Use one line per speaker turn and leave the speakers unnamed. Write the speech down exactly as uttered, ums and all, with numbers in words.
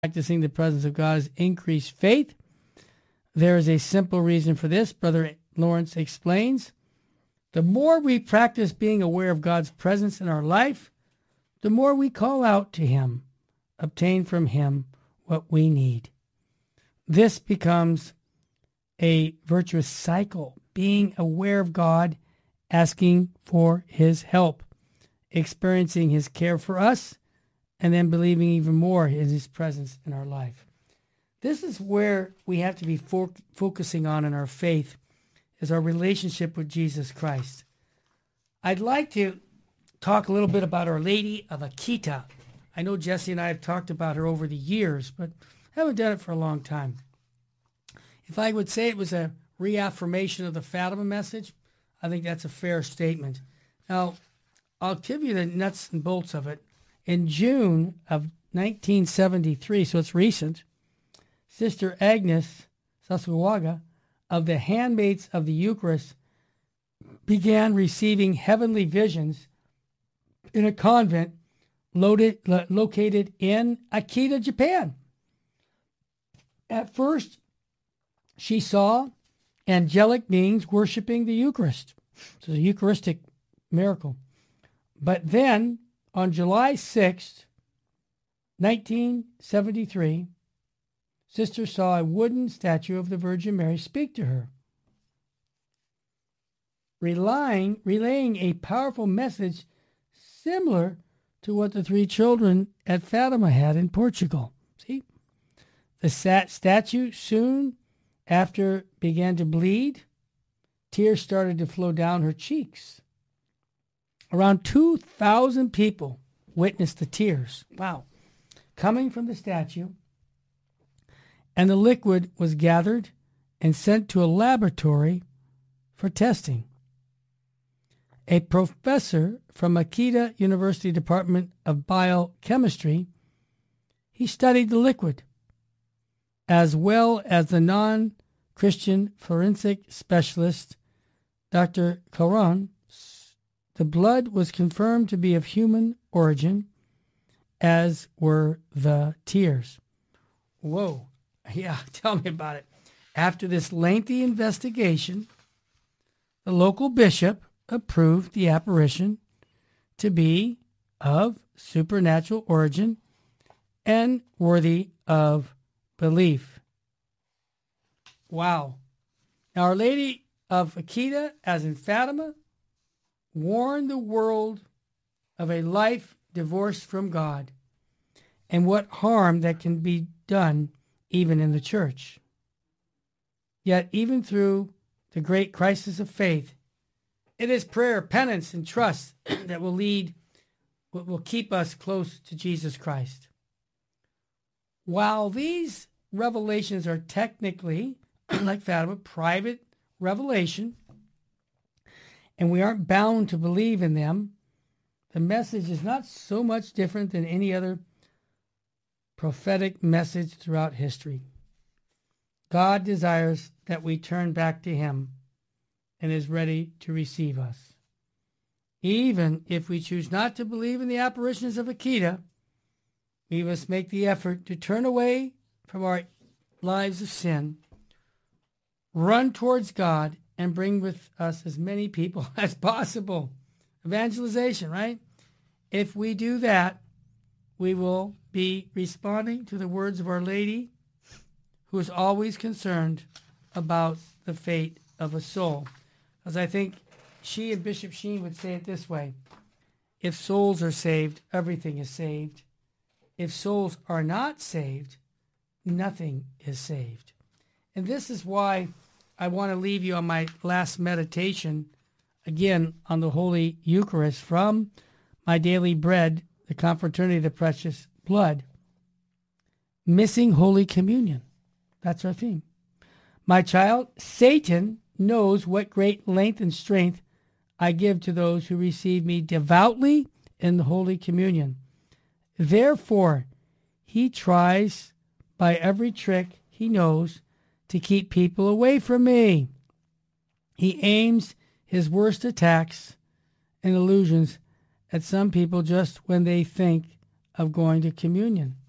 practicing the presence of God is increased faith. There is a simple reason for this. Brother Lawrence explains. The more we practice being aware of God's presence in our life, the more we call out to Him, obtain from Him what we need. This becomes a virtuous cycle, being aware of God, asking for His help, experiencing His care for us, and then believing even more in His presence in our life. This is where we have to be fo- focusing on in our faith, is our relationship with Jesus Christ. I'd like to talk a little bit about Our Lady of Akita. I know Jesse and I have talked about her over the years, but haven't done it for a long time. If I would say it was a reaffirmation of the Fatima message, I think that's a fair statement. Now, I'll give you the nuts and bolts of it. In June of nineteen seventy-three, so it's recent, Sister Agnes Saswaga of the Handmaids of the Eucharist began receiving heavenly visions in a convent loaded, lo- located in Akita, Japan. At first, she saw angelic beings worshiping the Eucharist. So it's a Eucharistic miracle. But then, on July sixth, nineteen seventy-three, Sister saw a wooden statue of the Virgin Mary speak to her, relying, relaying a powerful message similar to what the three children at Fatima had in Portugal. See? The sat- statue soon after began to bleed. Tears started to flow down her cheeks. Around two thousand people witnessed the tears. Wow. Coming from the statue. And the liquid was gathered and sent to a laboratory for testing. A professor from Akita University Department of Biochemistry, he studied the liquid, as well as the non-Christian forensic specialist, Doctor Caron. The blood was confirmed to be of human origin, as were the tears. Whoa. Yeah, tell me about it. After this lengthy investigation, the local bishop approved the apparition to be of supernatural origin and worthy of belief. Wow. Now, Our Lady of Akita, as in Fatima, warned the world of a life divorced from God and what harm that can be done even in the church. Yet, even through the great crisis of faith, it is prayer, penance, and trust that will lead, what will keep us close to Jesus Christ. While these revelations are technically, like Fatima, private revelation, and we aren't bound to believe in them, the message is not so much different than any other prophetic message throughout history. God desires that we turn back to Him and is ready to receive us. Even if we choose not to believe in the apparitions of Akita, we must make the effort to turn away from our lives of sin, run towards God, and bring with us as many people as possible. Evangelization, right? If we do that, we will be responding to the words of Our Lady, who is always concerned about the fate of a soul. As I think she and Bishop Sheen would say it this way: if souls are saved, everything is saved. If souls are not saved, nothing is saved. And this is why I want to leave you on my last meditation, again, on the Holy Eucharist from my daily bread, the Confraternity of the Precious Blood. Missing Holy Communion. That's our theme. My child, Satan knows what great length and strength I give to those who receive me devoutly in the Holy Communion. Therefore, he tries by every trick he knows to keep people away from me. He aims his worst attacks and illusions at some people just when they think of going to communion.